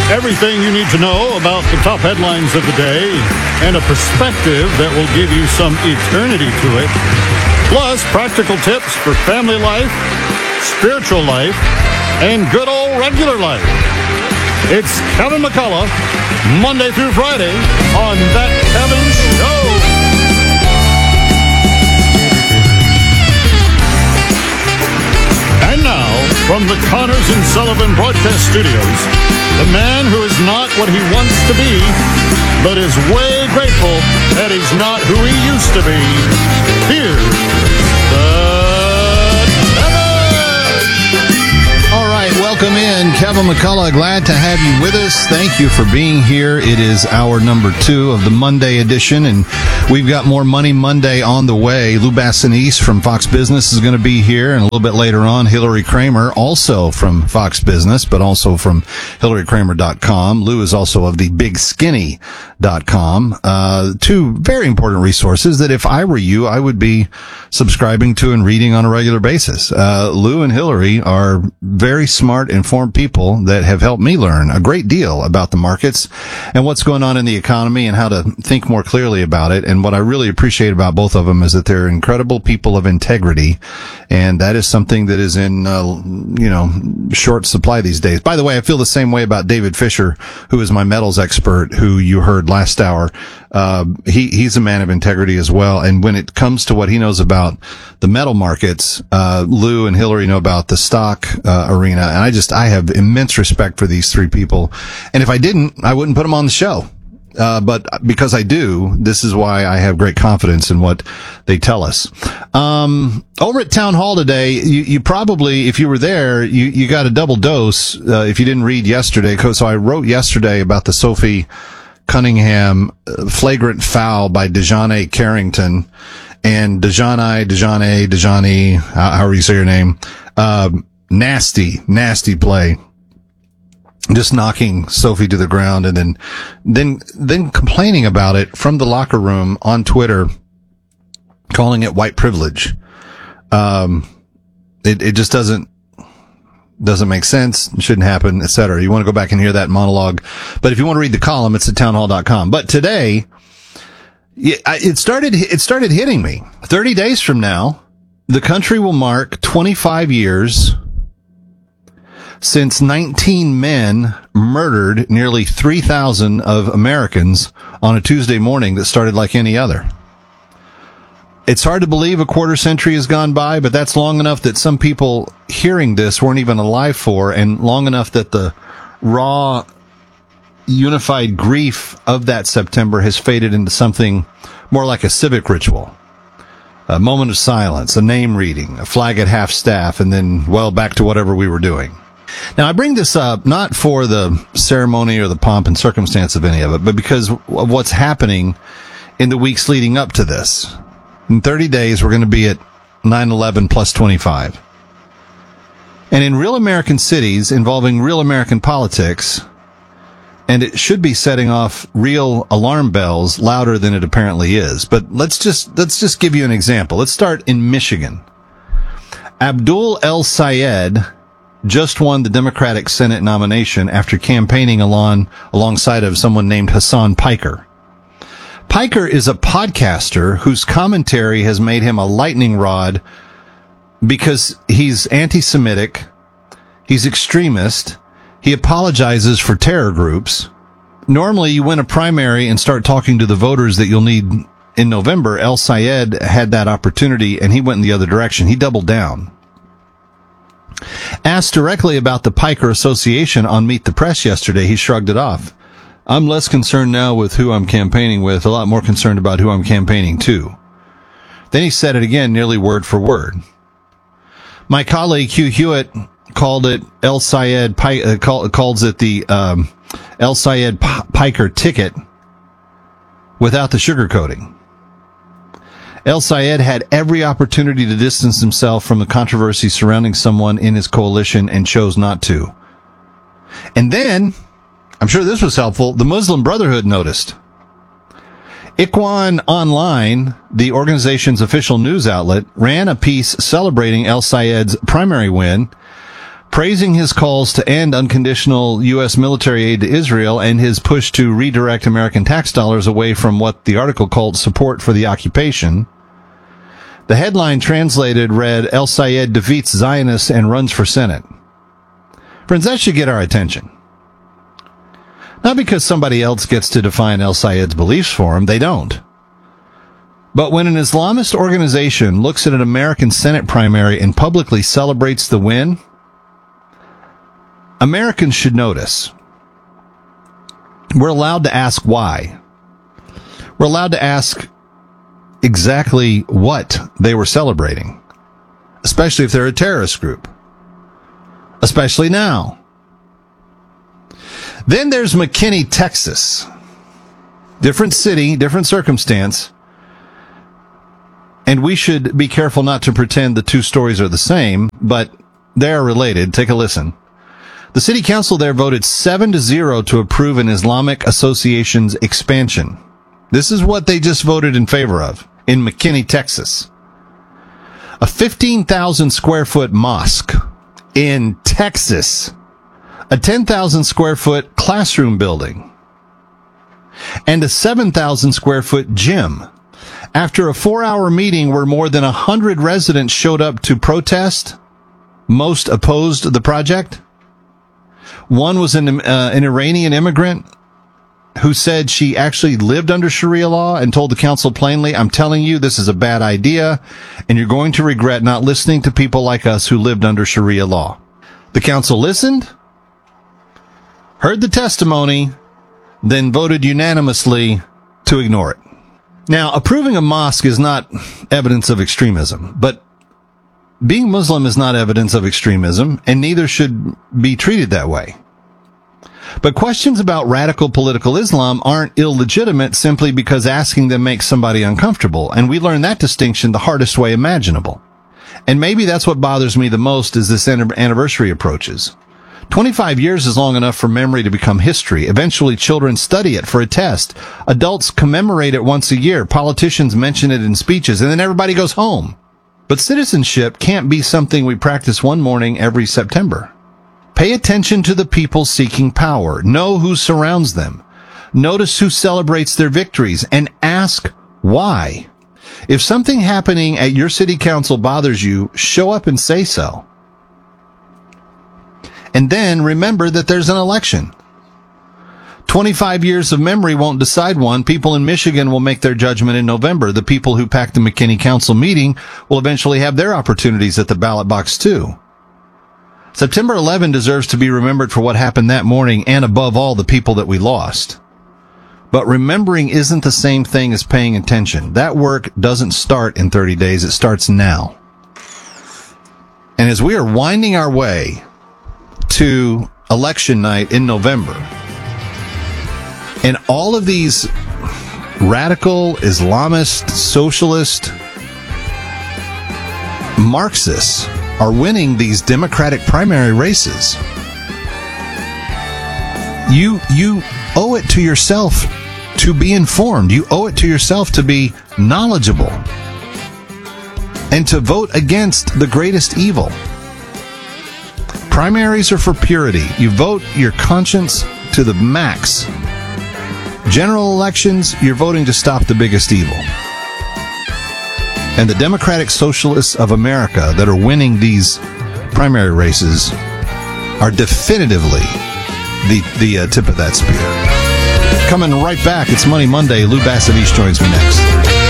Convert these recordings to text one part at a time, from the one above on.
Everything you need to know about the top headlines of the day and a perspective that will give you some eternity to it. Plus, practical tips for family life, spiritual life, and good old regular life. It's Kevin McCullough, Monday through Friday on That Kevin Show. And now, from the Connors and Sullivan Broadcast Studios, the man who is not what he wants to be, but is way grateful that he's not who he used to be. Here's All right, welcome in. Kevin McCullough, glad to have you with us. Thank you for being here. It is hour number 2 of the Monday edition, and we've got more Money Monday on the way. Lou Bassanese from Fox Business is going to be here, and a little bit later on, Hillary Kramer, also from Fox Business, but also from HillaryKramer.com. Lou is also of the BigSkinny.com. Two very important resources that if I were you, I would be subscribing to and reading on a regular basis. Lou and Hillary are very smart, informed people that have helped me learn a great deal about the markets and what's going on in the economy and how to think more clearly about it. And what I really appreciate about both of them is that they're incredible people of integrity. And that is something that is in, short supply these days. By the way, I feel the same way about David Fisher, who is my metals expert, who you heard last hour. He's a man of integrity as well. And when it comes to what he knows about the metal markets, Lou and Hillary know about the stock arena. And I have immense respect for these three people. And if I didn't, I wouldn't put them on the show. But because I do, this is why I have great confidence in what they tell us. Over at Town Hall today, you probably, if you were there, you got a double dose, if you didn't read yesterday. So I wrote yesterday about the Sophie Cunningham flagrant foul by DeJohnny Carrington and DeJohnny, however you say your name, nasty play. Just knocking Sophie to the ground and then complaining about it from the locker room on Twitter, calling it white privilege. It just doesn't make sense, shouldn't happen, etc. You want to go back and hear that monologue. But if you want to read the column, it's at townhall.com. But today, it started hitting me. 30 days from now, the country will mark 25 years since 19 men murdered nearly 3,000 of Americans on a Tuesday morning that started like any other. It's hard to believe a quarter century has gone by, but that's long enough that some people hearing this weren't even alive for, and long enough that the raw, unified grief of that September has faded into something more like a civic ritual. A moment of silence, a name reading, a flag at half staff, and then, back to whatever we were doing. Now, I bring this up not for the ceremony or the pomp and circumstance of any of it, but because of what's happening in the weeks leading up to this. In 30 days, we're going to be at 9/11 plus 25. And in real American cities involving real American politics, and it should be setting off real alarm bells louder than it apparently is. But let's just give you an example. Let's start in Michigan. Abdul El Sayed just won the Democratic Senate nomination after campaigning alongside of someone named Hassan Piker. Piker is a podcaster whose commentary has made him a lightning rod because he's anti-Semitic, he's extremist, he apologizes for terror groups. Normally, you win a primary and start talking to the voters that you'll need in November. El Sayed had that opportunity, and he went in the other direction. He doubled down. Asked directly about the Piker Association on Meet the Press yesterday, he shrugged it off. I'm less concerned now with who I'm campaigning with, a lot more concerned about who I'm campaigning to. Then he said it again, nearly word for word. My colleague Hugh Hewitt called it El Sayed, calls it the El Sayed Piker ticket without the sugarcoating. El Sayed had every opportunity to distance himself from the controversy surrounding someone in his coalition and chose not to. And then, I'm sure this was helpful, the Muslim Brotherhood noticed. Ikhwan Online, the organization's official news outlet, ran a piece celebrating El Sayed's primary win praising his calls to end unconditional U.S. military aid to Israel and his push to redirect American tax dollars away from what the article called support for the occupation. The headline translated read, El Sayed defeats Zionists and runs for Senate. Friends, that should get our attention. Not because somebody else gets to define El Sayed's beliefs for him, they don't. But when an Islamist organization looks at an American Senate primary and publicly celebrates the win, Americans should notice. We're allowed to ask why. We're allowed to ask exactly what they were celebrating, especially if they're a terrorist group, especially now. Then there's McKinney, Texas. Different city, different circumstance. And we should be careful not to pretend the two stories are the same, but they are related. Take a listen. The city council there voted 7-0 to approve an Islamic Association's expansion. This is what they just voted in favor of in McKinney, Texas. A 15,000 square foot mosque in Texas. A 10,000 square foot classroom building. And a 7,000 square foot gym. After a 4-hour meeting where more than 100 residents showed up to protest, most opposed the project. One was an Iranian immigrant who said she actually lived under Sharia law and told the council plainly, I'm telling you, this is a bad idea, and you're going to regret not listening to people like us who lived under Sharia law. The council listened, heard the testimony, then voted unanimously to ignore it. Now, approving a mosque is not evidence of extremism, but being Muslim is not evidence of extremism, and neither should be treated that way. But questions about radical political Islam aren't illegitimate simply because asking them makes somebody uncomfortable, and we learn that distinction the hardest way imaginable. And maybe that's what bothers me the most as this anniversary approaches. 25 years is long enough for memory to become history. Eventually, children study it for a test. Adults commemorate it once a year. Politicians mention it in speeches, and then everybody goes home. But citizenship can't be something we practice one morning every September. Pay attention to the people seeking power. Know who surrounds them. Notice who celebrates their victories, and ask why. If something happening at your city council bothers you, show up and say so. And then remember that there's an election. 25 years of memory won't decide one. People in Michigan will make their judgment in November. The people who packed the McKinney Council meeting will eventually have their opportunities at the ballot box too. September 11 deserves to be remembered for what happened that morning and above all the people that we lost. But remembering isn't the same thing as paying attention. That work doesn't start in 30 days. It starts now. And as we are winding our way to election night in November, and all of these radical, Islamist, socialist, Marxists are winning these Democratic primary races, you owe it to yourself to be informed. You owe it to yourself to be knowledgeable and to vote against the greatest evil. Primaries are for purity. You vote your conscience to the max. General elections, you're voting to stop the biggest evil. And the Democratic Socialists of America that are winning these primary races are definitively the tip of that spear. Coming right back, it's Money Monday. Lou Bassaviche joins me next.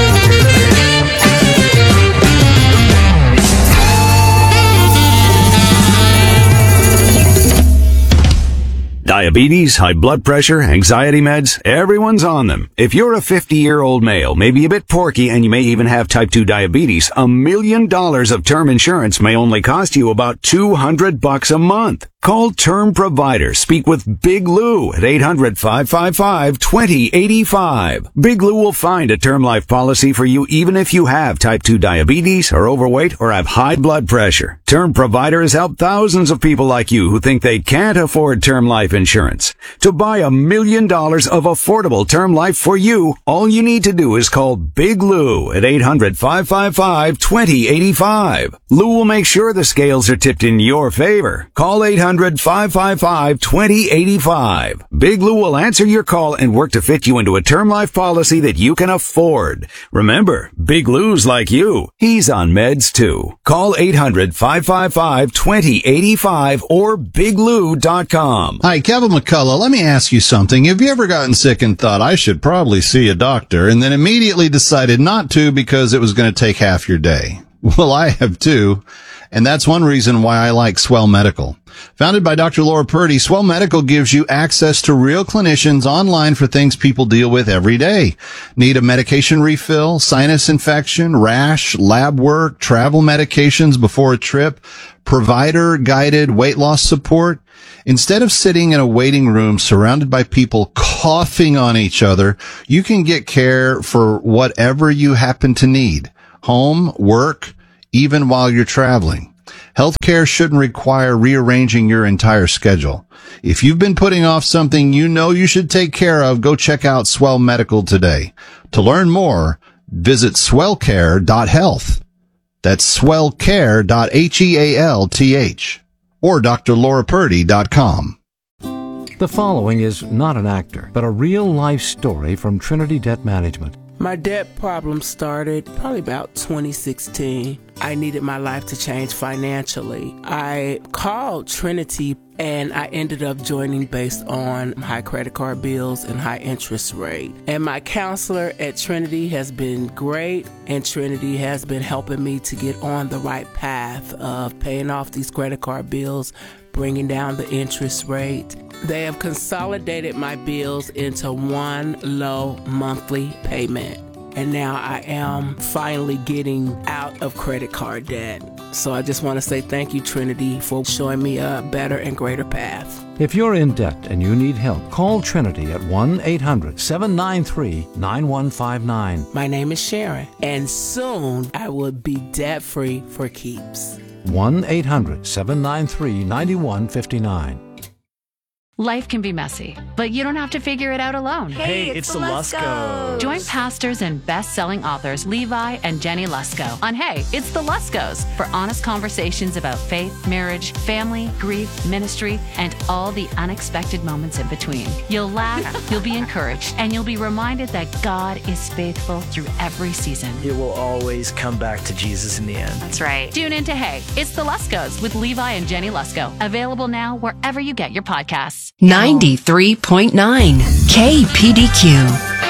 Diabetes, high blood pressure, anxiety meds, everyone's on them. If you're a 50-year-old male, maybe a bit porky, and you may even have type 2 diabetes, $1 million of term insurance may only cost you about $200 a month. Call Term Provider. Speak with Big Lou at 800-555-2085. Big Lou will find a term life policy for you even if you have type 2 diabetes, are overweight, or have high blood pressure. Term Provider has helped thousands of people like you who think they can't afford term life insurance. To buy $1 million of affordable term life for you, all you need to do is call Big Lou at 800-555-2085. Lou will make sure the scales are tipped in your favor. Call 800-555-2085. Big Lou will answer your call and work to fit you into a term life policy that you can afford. Remember, Big Lou's like you. He's on meds too. Call 800-555-2085 or biglou.com. Hi, Kevin McCullough. Let me ask you something. Have you ever gotten sick and thought, I should probably see a doctor, and then immediately decided not to because it was going to take half your day? Well, I have too. And that's one reason why I like Swell Medical. Founded by Dr. Laura Purdy, Swell Medical gives you access to real clinicians online for things people deal with every day. Need a medication refill, sinus infection, rash, lab work, travel medications before a trip, provider-guided weight loss support? Instead of sitting in a waiting room surrounded by people coughing on each other, you can get care for whatever you happen to need. Home, work, even while you're traveling. Healthcare shouldn't require rearranging your entire schedule. If you've been putting off something you know you should take care of, go check out Swell Medical today. To learn more, visit swellcare.health. That's swellcare.health or drlaurapurdy.com. The following is not an actor, but a real-life story from Trinity Debt Management. My debt problem started probably about 2016. I needed my life to change financially. I called Trinity and I ended up joining based on high credit card bills and high interest rate. And my counselor at Trinity has been great, and Trinity has been helping me to get on the right path of paying off these credit card bills, bringing down the interest rate. They have consolidated my bills into one low monthly payment. And now I am finally getting out of credit card debt. So I just want to say thank you, Trinity, for showing me a better and greater path. If you're in debt and you need help, call Trinity at 1-800-793-9159. My name is Sharon, and soon I will be debt-free for keeps. 1-800-793-9159. Life can be messy, but you don't have to figure it out alone. Hey, it's the Luskos. Join pastors and best-selling authors Levi and Jenny Lusko on Hey, It's the Luskos for honest conversations about faith, marriage, family, grief, ministry, and all the unexpected moments in between. You'll laugh, you'll be encouraged, and you'll be reminded that God is faithful through every season. It will always come back to Jesus in the end. That's right. Tune into Hey, It's the Luskos with Levi and Jenny Lusko. Available now wherever you get your podcasts. 93.9 KPDQ.